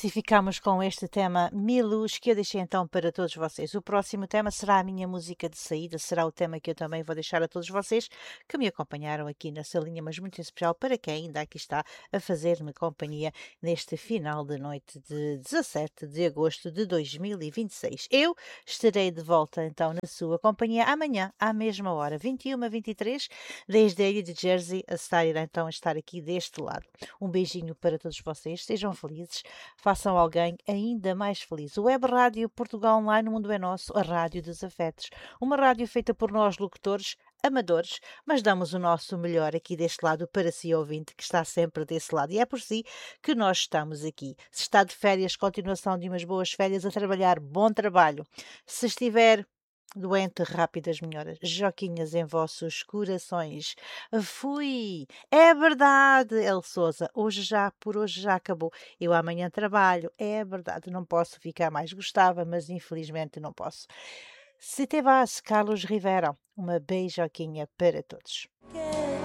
assim ficamos com este tema Milus, que eu deixei então para todos vocês. O próximo tema será a minha música de saída, será o tema que eu também vou deixar a todos vocês que me acompanharam aqui nessa linha, mas muito em especial para quem ainda aqui está a fazer-me companhia neste final de noite de 17 de agosto de 2026. Eu estarei de volta então na sua companhia amanhã, à mesma hora, 21h23, desde a ilha de Jersey, a Star irá então estar aqui deste lado. Um beijinho para todos vocês, sejam felizes, façam alguém ainda mais feliz. O Web Rádio Portugal Online, o mundo é nosso, a rádio dos afetos. Uma rádio feita por nós, locutores, amadores, mas damos o nosso melhor aqui deste lado para si, ouvinte, que está sempre desse lado. E é por si que nós estamos aqui. Se está de férias, continuação de umas boas férias a trabalhar, bom trabalho. Se estiver doente, rápidas melhoras, joquinhas em vossos corações. Fui! É verdade, El Souza. Por hoje já acabou. Eu amanhã trabalho. É verdade, não posso ficar mais. Gostava, mas infelizmente não posso. Se te vas, Carlos Rivera. Uma beijoquinha para todos.